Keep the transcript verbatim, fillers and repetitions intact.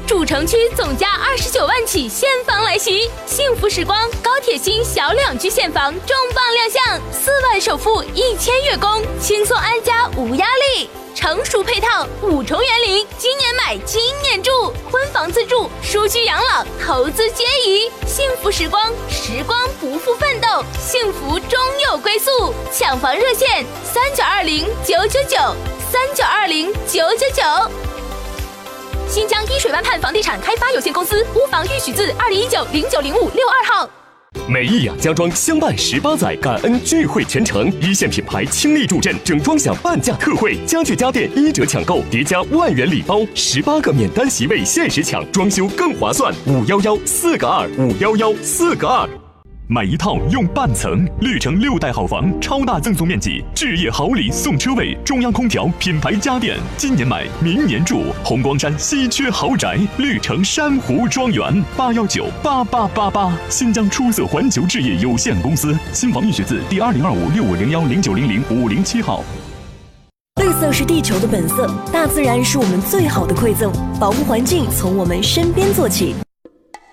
主城区总价二十九万起现房来袭，幸福时光高铁新小两居现房重磅亮相，四万首付一千月供，轻松安家无压力。成熟配套，五重园林，今年买今年住，婚房自住，舒居养老，投资皆宜。幸福时光，时光不负奋斗，幸福终有归宿。抢房热线：三九二零九九九，三九二零九九九。新疆依水湾畔房地产开发有限公司，屋房预许字二零一九零九零五六二号。 美意雅家装相伴十八载，感恩聚会全程，一线品牌倾力助阵，整装享半价特惠，家具家电一折抢购，叠加万元礼包，十八个免单席位限时抢，装修更划算。五幺幺四个二，五幺幺四个二。买一套用半层，绿城六代好房，超大赠送面积，置业好礼送车位，中央空调，品牌家电，今年买明年住，红光山稀缺豪宅，绿城珊瑚庄园，八幺九八八八八，新疆出色环球置业有限公司，新房预许字第二零二五六五零幺零九零零五零七号。 绿色是地球的本色，大自然是我们最好的馈赠，保护环境从我们身边做起。